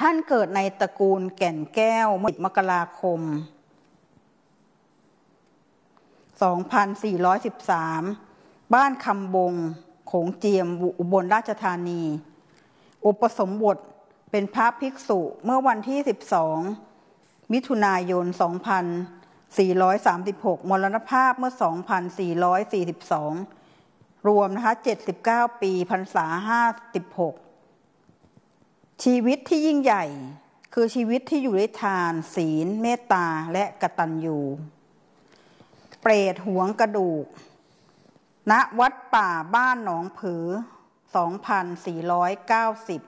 ท่านเกิดในตระกูลแก่นแก้วเมื่อ10 มกราคม 2413 บ้านคำบงโขงเจียมอุบลราชธานี อุปสมบทเป็นพระภิกษุเมื่อวันที่12 มิถุนายน 2436 มรณภาพเมื่อ 2442 รวมนะคะ79 ปีพรรษา56 ชีวิตที่ยิ่งใหญ่คือชีวิตที่อยู่ด้วยทานศีลเมตตาและกตัญญูเปรตหวงกระดูกณวัดป่าบ้านหนองผือ 2490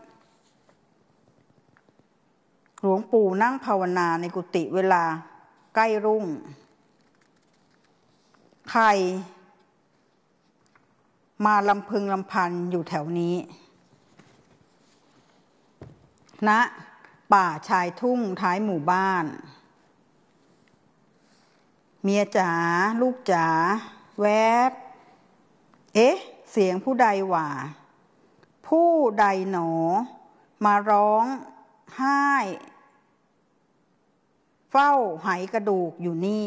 หลวงปู่นั่งภาวนาในกุฏิเวลาใกล้รุ่งใครมาลำพึงลำพันอยู่แถวนี้ณป่าชายทุ่งท้ายหมู่บ้านเมียจ๋าลูกจ๋าแวบเสียงผู้ใดหว่าผู้ใดหนอมาร้องไห้เฝ้าไหกระดูกอยู่นี่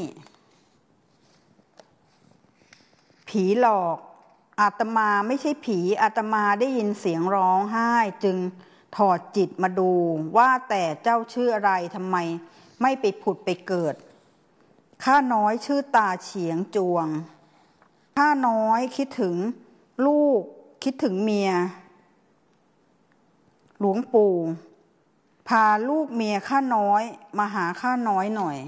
ผีหลอกอาตมาไม่ใช่ผีอาตมาได้ยินเสียงร้องไห้จึงถอดจิตมาดูว่าแต่เจ้าชื่ออะไรทำไมไม่ไปผุดไปเกิดข้าน้อยชื่อตาเฉียงจวงข้าน้อยคิดถึงลูกคิดถึงเมียหลวงปู่พาลูกเมียข้าน้อยมาหาข้าน้อยหน่อย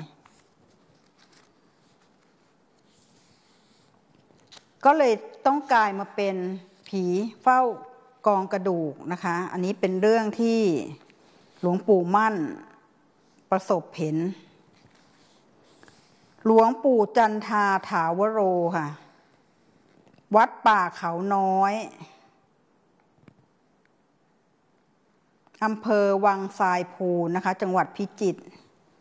ก็เลยต้องกลายมาเป็นผีเฝ้ากองกระดูกนะคะอันนี้เป็นเรื่องที่หลวงปู่มั่นประสบเห็นหลวงปู่จันทาถาวโรค่ะวัดป่าเขาน้อยอำเภอวังทรายภูลนะคะจังหวัดพิจิตร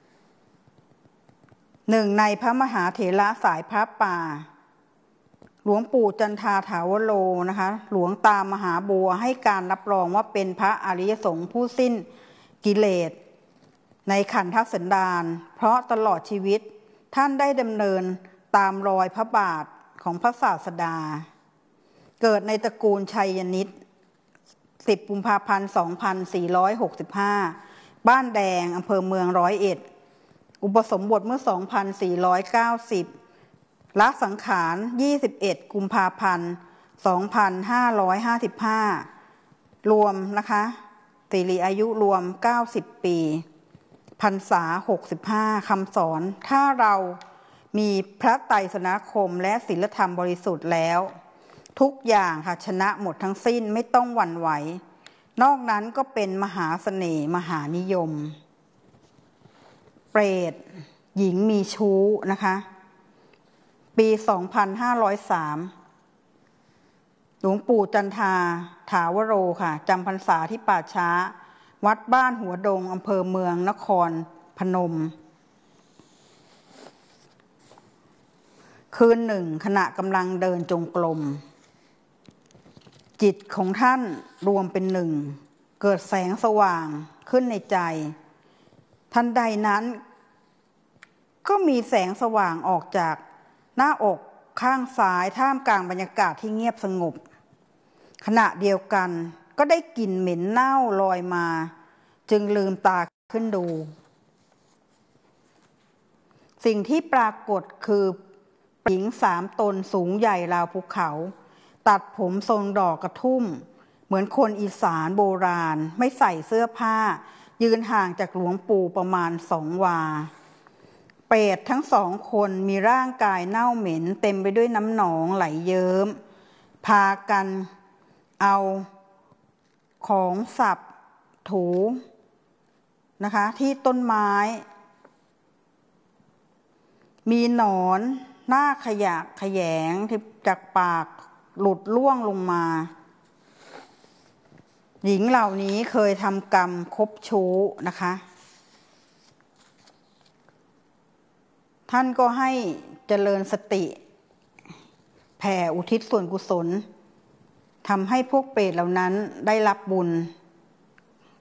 หนึ่งในพระมหาเถระสายพระป่าหลวงปู่จันทาถาวโรนะคะหลวงตามหาบัวให้การรับรองว่าเป็นพระอริยสงฆ์ผู้สิ้นกิเลสในขันธสันดานเพราะตลอดชีวิตท่านได้ดำเนินตามรอยพระบาทของพระศาสดาเกิดในตระกูลชัยนิต10 กุมภาพันธ์ 2465 บ้านแดงอำเภอเมือง101อุปสมบทเมื่อ 2490 ละสังขาร 21 กุมภาพันธ์ 2555 รวมนะคะสิริอายุรวม 90 ปีพรรษา65 คำสอนถ้าเรามีพระไตรสรณคมและศีลธรรมบริสุทธิ์แล้วทุกอย่างค่ะชนะหมดทั้งสิ้นไม่ต้องหวั่นไหวนอกนั้นก็เป็นมหาเสน่ห์มหานิยมเปรตหญิงมีชู้นะคะปี 2503 หลวงปู่จันทาถาวโรค่ะจำพรรษาที่ป่าช้าวัดบ้านหัวดงอำเภอเมืองนครพนมคืนหนึ่งขณะกำลังเดินจงกรมจิตของท่านรวมเป็นหนึ่งเกิดแสงสว่างขึ้นในใจทันใดนั้นก็มีแสงสว่างออกจากหน้าอกข้างซ้ายท่ามกลางบรรยากาศที่เงียบสงบขณะเดียวกันก็ได้กลิ่นเหม็นเน่าลอยมาจึงลืมตาขึ้นดูสิ่งที่ปรากฏคือหญิง3 ตนสูงใหญ่ราวภูเขาตัดผมทรงดอกกระทุ่มเหมือนคนอีสานโบราณไม่ใส่เสื้อผ้ายืนห่างจากหลวงปู่ประมาณ2 วาเปรตทั้ง2 คนมีร่างกายเน่าเหม็นเต็มไปด้วยน้ำหนองไหลเยิ้มพากันเอาของสับถูนะคะที่ต้นไม้มีหนอนหน้าขยะแขยงที่จากปากหลุดล่วงลงมาหญิงเหล่านี้เคยทำกรรมคบชู้นะคะท่านก็ให้เจริญสติแผ่อุทิศส่วนกุศลทำให้พวกเปรตเหล่านั้นได้รับบุญ